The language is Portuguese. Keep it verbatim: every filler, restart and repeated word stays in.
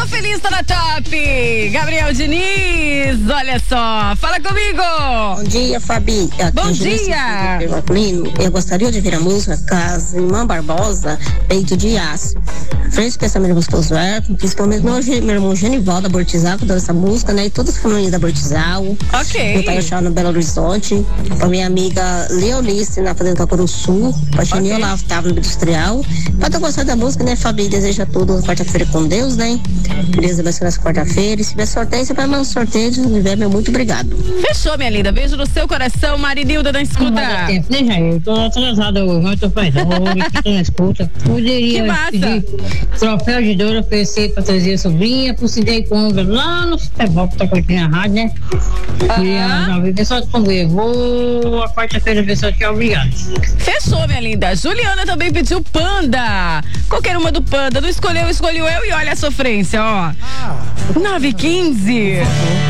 Tô feliz, tô na top. Gabriel Diniz, olha só, fala comigo. Bom dia, Fabi. Aqui Bom dia. Eu gostaria de ouvir a música Casa Irmã Barbosa, Peito de Aço. Frente especialmente ao gostoso Erco, principalmente meu, meu irmão Genivaldo da Bortizal, que deu essa música, né? E todas as famílias da Bortizal. Ok. Meu pai Chá no Belo Horizonte. Pra minha amiga Leonice na Fazenda Cacoru Sul. Pra Chani okay. Olavo, tava no Industrial. Pra tu gostar da música, né, Fabi? Deseja tudo quarta-feira com Deus, né? Deus abençoe essa quarta-feira. E se tiver sorteio, você vai mandar um sorteio. Se tiver, meu muito obrigado. Fechou, minha linda. Beijo no seu coração, Marinilda da escuta. Não vai dar tempo, né, Jair? Eu tô atrasada hoje, mas tô fazendo. Hoje tô na escuta. Poderia pedir troféu de Douro, oferecer pra trazer a sobrinha, pro Cidei Conga lá no futebol que tá curtindo a rádio, né? Aham. E pessoal de Conga, vou a quarta-feira, pessoal, tchau, obrigado. Fechou, minha linda. Juliana também pediu Panda. Qualquer uma do Panda. Não escolheu, escolheu eu e olha a sofrência, ó. nove quinze.